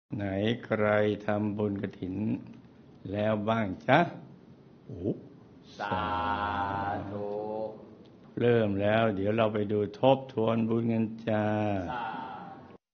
ไหนใครทำบุญกฐินแล้วบ้างจ๊ะโอ้สาธุเริ่มแล้วเดี๋ยวเราไปดูทบทวนบุญกันจ้า